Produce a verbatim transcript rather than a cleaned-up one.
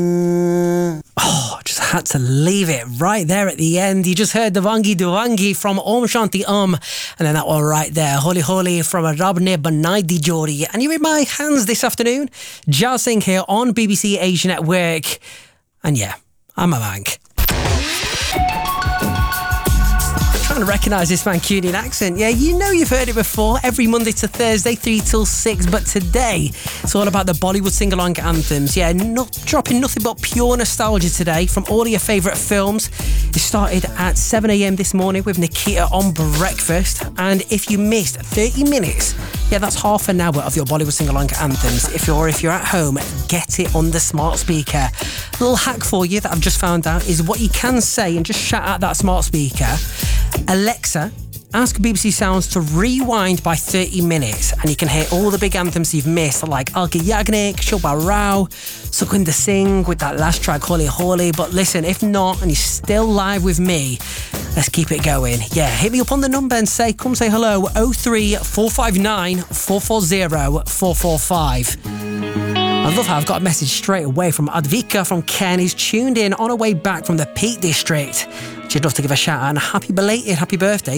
Oh, just had to leave it right there at the end. You just heard the Vangi Duvangi from Om Shanti Om, and then that one right there, Holy Holy from Rabne Banai Di Jodi. And you're in my hands this afternoon. Jazz Singh here on B B C Asia Network. And yeah, I'm a mank. Trying to recognise this Mancunian accent. Yeah, you know you've heard it before. Every Monday to Thursday, three till six. But today, it's all about the Bollywood sing-along anthems. Yeah, not dropping nothing but pure nostalgia today from all of your favourite films. It started at seven a.m. this morning with Nikita on Breakfast. And if you missed thirty minutes, yeah, that's half an hour of your Bollywood sing-along anthems. If you're if you're at home, get it on the smart speaker. A little hack for you that I've just found out is what you can say and just shout out that smart speaker. Alexa, ask B B C Sounds to rewind by thirty minutes, and you can hear all the big anthems you've missed, like Alka Yagnik, Shobha Rao, Sukhinder Singh with that last track, Holy Holy. But listen, if not, and you're still live with me, let's keep it going. Yeah, hit me up on the number and say, come say hello, oh three four five nine four four zero four four five. I love how I've got a message straight away from Advika from Ken. He's tuned in on her way back from the Peak District. She'd love to give a shout out and a happy belated happy birthday